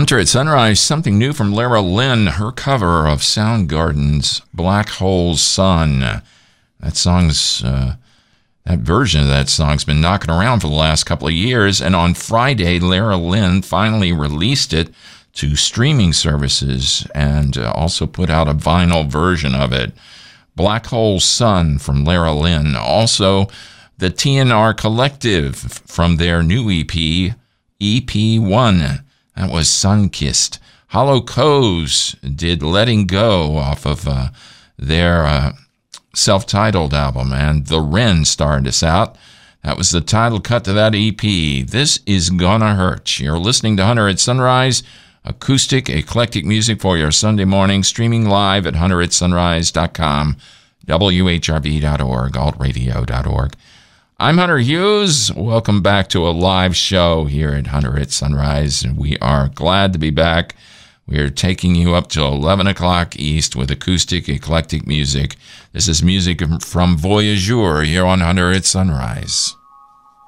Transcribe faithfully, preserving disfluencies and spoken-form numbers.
Hunter at Sunrise, something new from Lara Lynn, her cover of Soundgarden's Black Hole Sun. That song's, uh, that version of that song's been knocking around for the last couple of years, and on Friday, Lara Lynn finally released it to streaming services and uh, also put out a vinyl version of it. Black Hole Sun from Lara Lynn. Also, the T N R Collective from their new E P, E P one. That was Sunkissed. Hollow Coves did Letting Go off of uh, their uh, self-titled album, and The Wren started us out. That was the title cut to that E P. This is Gonna Hurt. You're listening to Hunter at Sunrise, acoustic, eclectic music for your Sunday morning, streaming live at hunter at sunrise dot com, W H R B dot org, alt radio dot org. I'm Hunter Hughes. Welcome back to a live show here at Hunter at Sunrise. We are glad to be back. We are taking you up till eleven o'clock East with acoustic, eclectic music. This is music from Voyageur here on Hunter at Sunrise.